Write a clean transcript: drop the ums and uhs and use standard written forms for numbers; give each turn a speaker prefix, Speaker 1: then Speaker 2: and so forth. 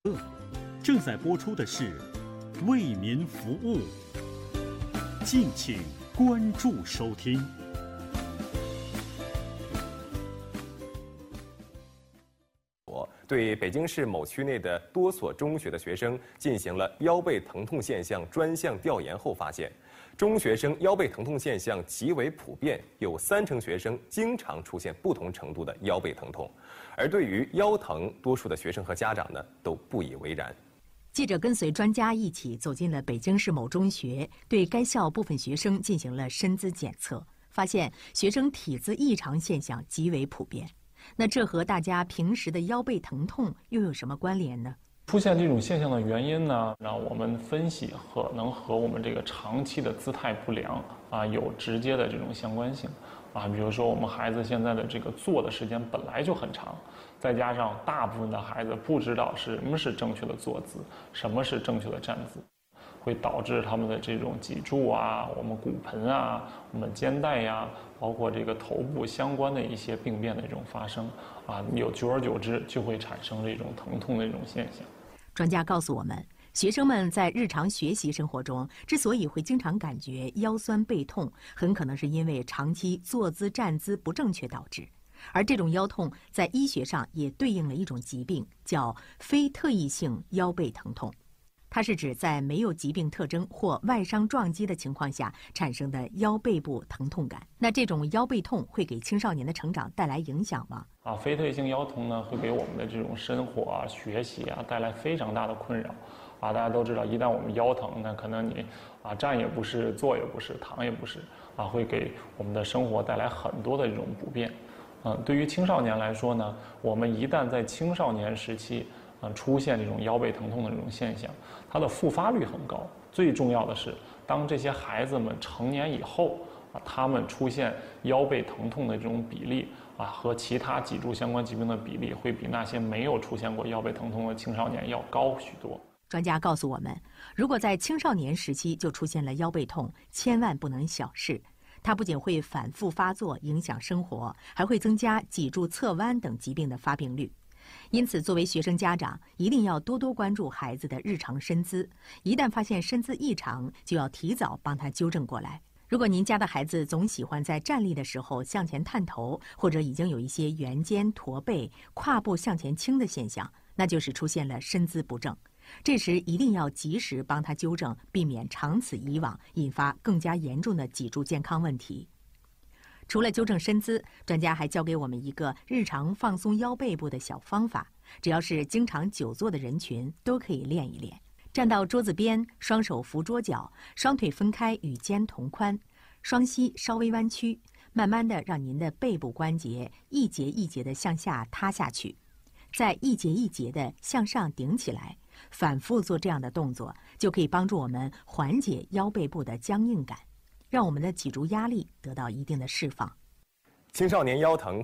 Speaker 1: 乐。正在播出的是《为民服务》，敬请关注收听。
Speaker 2: 对北京市某区内的多所中学的学生进行了腰背疼痛现象专项调研后发现，中学生腰背疼痛现象极为普遍，有30%学生经常出现不同程度的腰背疼痛。而对于腰疼，多数的学生和家长呢都不以为然。
Speaker 3: 记者跟随专家一起走进了北京市某中学，对该校部分学生进行了身姿检测，发现学生体姿异常现象极为普遍。那这和大家平时的腰背疼痛又有什么关联呢？
Speaker 4: 出现这种现象的原因呢，让我们分析可能和我们这个长期的姿态不良有直接的这种相关性比如说我们孩子现在的这个坐的时间本来就很长，再加上大部分的孩子不知道什么是正确的坐姿，什么是正确的站姿，会导致他们的这种脊柱我们骨盆我们肩带包括这个头部相关的一些病变的这种发生久而久之就会产生这种疼痛的这种现象。
Speaker 3: 专家告诉我们，学生们在日常学习生活中之所以会经常感觉腰酸背痛，很可能是因为长期坐姿站姿不正确导致。而这种腰痛在医学上也对应了一种疾病，叫非特异性腰背疼痛。它是指在没有疾病特征或外伤撞击的情况下产生的腰背部疼痛感。那这种腰背痛会给青少年的成长带来影响吗？
Speaker 4: 非特异性腰痛呢，会给我们的这种生活学习带来非常大的困扰大家都知道，一旦我们腰疼，那可能你站也不是，坐也不是，躺也不是会给我们的生活带来很多的这种不便。对于青少年来说呢，我们一旦在青少年时期出现这种腰背疼痛的这种现象，它的复发率很高。最重要的是，当这些孩子们成年以后他们出现腰背疼痛的这种比例和其他脊柱相关疾病的比例，会比那些没有出现过腰背疼痛的青少年要高许多。
Speaker 3: 专家告诉我们，如果在青少年时期就出现了腰背痛，千万不能小视。它不仅会反复发作，影响生活，还会增加脊柱侧弯等疾病的发病率。因此，作为学生家长，一定要多多关注孩子的日常身姿，一旦发现身姿异常，就要提早帮他纠正过来。如果您家的孩子总喜欢在站立的时候向前探头，或者已经有一些圆肩、驼背、胯部向前倾的现象，那就是出现了身姿不正。这时一定要及时帮他纠正，避免长此以往引发更加严重的脊柱健康问题。除了纠正身姿，专家还教给我们一个日常放松腰背部的小方法，只要是经常久坐的人群都可以练一练。站到桌子边，双手扶桌角，双腿分开与肩同宽，双膝稍微弯曲，慢慢的让您的背部关节一节一节的向下塌下去，再一节一节的向上顶起来。反复做这样的动作，就可以帮助我们缓解腰背部的僵硬感，让我们的脊柱压力得到一定的释放。
Speaker 2: 青少年腰疼